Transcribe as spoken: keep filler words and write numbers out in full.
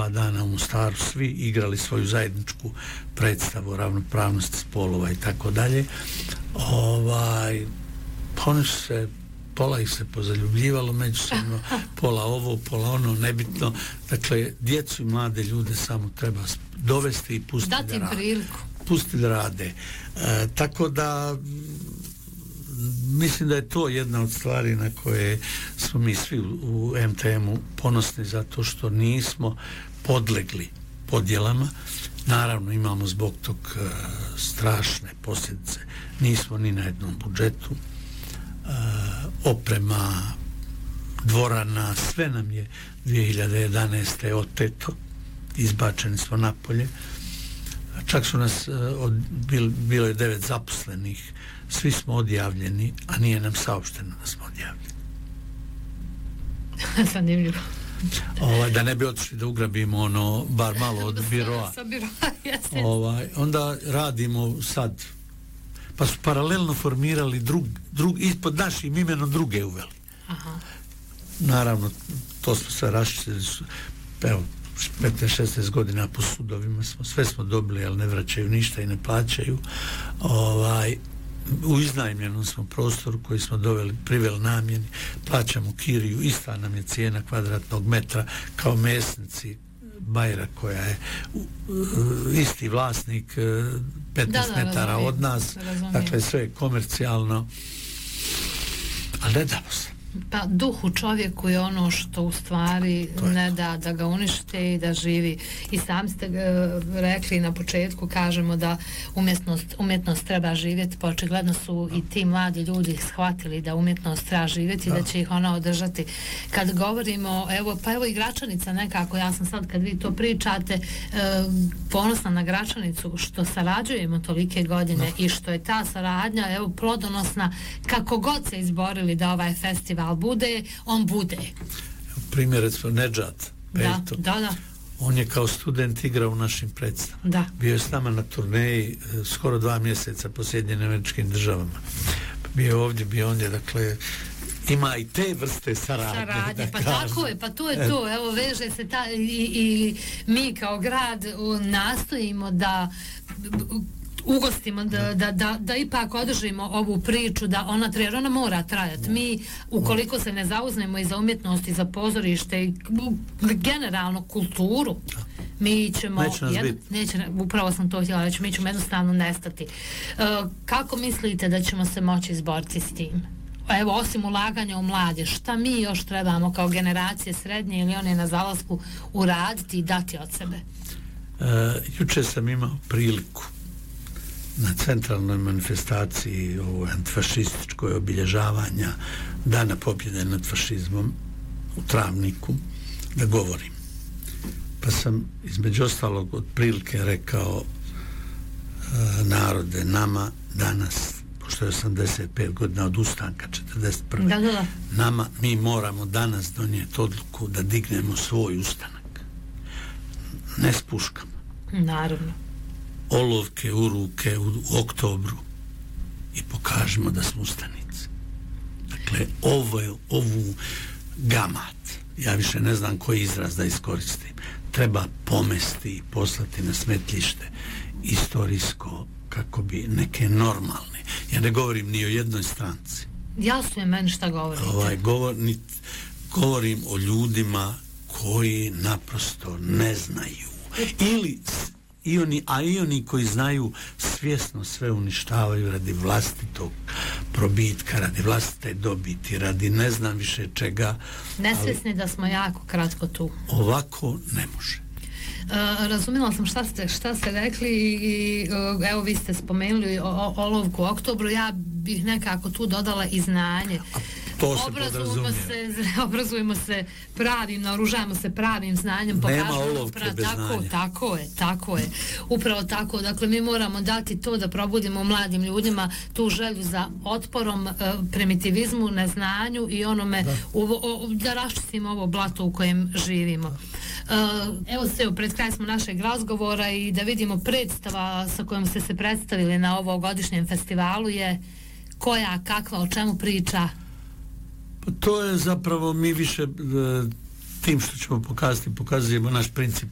dva dana u Mostaru svi igrali svoju zajedničku predstavu o ravnopravnosti spolova i tako dalje. Ovaj, oni su se, pola ih se pozaljubljivalo međusobno, pola ovo, pola ono, nebitno. Dakle, djecu i mlade ljude samo treba dovesti i pustiti dati da rade. priliku. Pustiti da rade. E, tako da mislim da je to jedna od stvari na koje smo mi svi u, u em te emu ponosni, zato što nismo podlegli podjelama. Naravno imamo zbog tog uh, strašne posljedice, nismo ni na jednom budžetu, uh, oprema, dvorana, sve nam je dvije hiljade jedanaeste. oteto, izbačeni smo napolje. Čak su nas uh, od, bil, bilo je devet zaposlenih, svi smo odjavljeni, a nije nam saopšteno da smo odjavljeni. Zanimljivo. Ovaj, da ne bi otišli da ugrabimo ono, bar malo od biroa. Sa biroa, jeste. Ovaj, onda radimo sad, pa su paralelno formirali drug, drug, ispod našim imenom druge uveli. Aha. Naravno, to smo sve raščistili, evo, petnaest šesnaest godina po sudovima smo, sve smo dobili, ali ne vraćaju ništa i ne plaćaju. Ovaj, u iznajmljenom smo prostoru koji smo doveli, priveli namjeni, plaćamo kiriju, ista nam je cijena kvadratnog metra kao mesnici Bajra, koja je uh, isti vlasnik uh, petnaest da, da, metara razumijem, od nas, razumijem. Dakle sve je komercijalno, ali ne damo se. Pa duh u čovjeku je ono što u stvari ne da da ga unište i da živi. I sami ste uh, rekli na početku, kažemo da umjetnost, umjetnost treba živjeti, pa očigledno su i ti mladi ljudi shvatili da umjetnost treba živjeti i da. da će ih ona održati. Kad govorimo, evo, pa evo i Gračanica nekako, ja sam sad kad vi to pričate uh, ponosna na Gračanicu što sarađujemo tolike godine no. i što je ta saradnja evo plodonosna, kako god se izborili da ovaj festival bude, on bude. Primjer, recimo, Nedžat Pejto. Da, da, da. On je kao student igrao u našim predstavama. Da. Bio je s nama na turneji skoro dva mjeseca po Sjedinjenim Američkim Državama. Bio je ovdje, bio ondje, dakle, ima i te vrste saradnje. Saradnje, da pa kažem. tako je, pa to je to. Evo, veže se ta, i, i mi kao grad nastojimo da ugostimo, da, da, da, da ipak održimo ovu priču, da ona treba, ona mora trajati. Mi, ukoliko se ne zauznemo i za umjetnost i za pozorište i generalno kulturu, mi ćemo, neće nas jed, neće, upravo sam to htjela reći, mi ćemo jednostavno nestati. Uh, kako mislite da ćemo se moći izboriti s tim? Evo, osim ulaganja u mlade, šta mi još trebamo kao generacije srednje ili one na zalasku uraditi i dati od sebe? Uh, juče sam imao priliku na centralnoj manifestaciji ovoj antifašističkoj obilježavanja Dana pobjede nad fašizmom u Travniku da govorim. Pa sam između ostalog otprilike rekao e, narode, nama danas, pošto je osamdeset pet godina od ustanka četrdeset prve. Da, da, da. Nama, mi moramo danas donijeti odluku da dignemo svoj ustanak. Ne s puškama. Naravno. Olovke u ruke u, u oktobru i pokažemo da smo ustanici. Dakle, ovo, ovu gamat, ja više ne znam koji izraz da iskoristim, treba pomesti i poslati na smetlište istorijsko, kako bi neke normalne, ja ne govorim ni o jednoj stranci. Jasno je meni šta govorite. Ovaj, govor, ni, govorim o ljudima koji naprosto ne znaju ili I oni, a i oni koji znaju svjesno sve uništavaju radi vlastitog probitka, radi vlastite dobiti, radi ne znam više čega. Nesvjesni da smo jako kratko tu. Ovako ne može. Uh, razumjela sam šta ste, šta ste rekli i uh, evo vi ste spomenuli o, o, olovku u oktobru, ja bih nekako tu dodala i znanje. A to se obrazujemo se, obrazujemo se pravim, naoružajemo se pravim znanjem, nema olovke pra, bez tako, znanja. tako je, tako je. Upravo tako, dakle mi moramo dati to da probudimo mladim ljudima tu želju za otporom, uh, primitivizmu, neznanju i onome da, u, o, da raščistimo ovo blato u kojem živimo. Uh, evo se, pred kraj smo našeg razgovora i da vidimo predstava sa kojom ste se predstavili na ovogodišnjem festivalu je koja, kakva, o čemu priča? Pa to je zapravo mi više tim što ćemo pokazati, pokazujemo naš princip